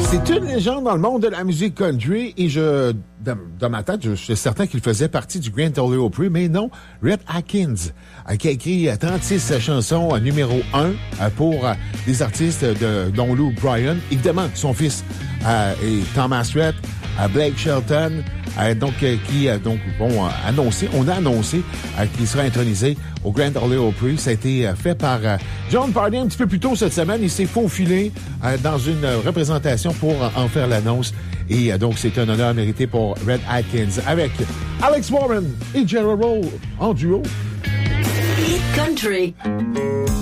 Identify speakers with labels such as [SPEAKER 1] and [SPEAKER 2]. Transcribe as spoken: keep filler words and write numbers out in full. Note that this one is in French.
[SPEAKER 1] C'est une légende dans le monde de la musique country et je, dans, dans ma tête, je, je suis certain qu'il faisait partie du Grand Ole Opry, mais non, Rhett Akins, euh, qui a écrit trente-six chansons euh, numéro un euh, pour euh, des artistes de, dont Lou Bryan, évidemment son fils euh, et Thomas Rhett, euh, Blake Shelton, euh, donc euh, qui euh, donc bon euh, annoncé, on a annoncé euh, qu'il sera intronisé au Grand Ole Opry. Ça a été euh, fait par euh, John Pardy un petit peu plus tôt cette semaine. Il s'est faufilé euh, dans une euh, représentation pour euh, en faire l'annonce. Et euh, donc, c'est un honneur mérité pour Rhett Akins avec Alex Warren et Jerry Roll en duo.
[SPEAKER 2] Hit Country.